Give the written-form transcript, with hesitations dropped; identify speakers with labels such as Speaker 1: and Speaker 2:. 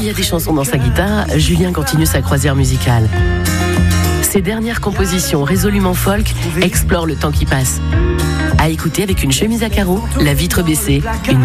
Speaker 1: qu'il y a des chansons dans sa guitare, Julien continue sa croisière musicale. Ses dernières compositions résolument folk explorent le temps qui passe. À écouter avec une chemise à carreaux, la vitre baissée, une